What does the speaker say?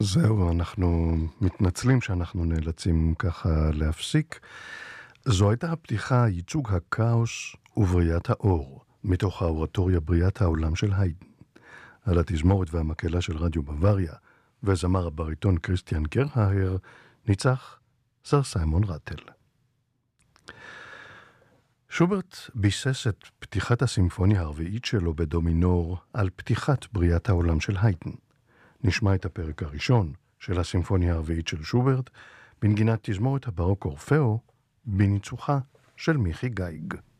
זהו, אנחנו מתנצלים שאנחנו נאלצים ככה להפסיק. זו הייתה הפתיחה, ייצוג הכאוס ובריאת האור, מתוך האורטוריה בריאת העולם של היידן. על התזמורת והמקהלה של רדיו בוואריה, וזמר הבריטון קריסטיאן קרהאר, ניצח סר סיימון רטל. שוברט ביסס את פתיחת הסימפוניה הרביעית שלו בדומינור על פתיחת בריאת העולם של היידן. נשמע את הפרק הראשון של הסימפוניה הרביעית של שוברט, בנגינת תזמורת הברוק אורפאו, בניצוחה של מיכי גייג.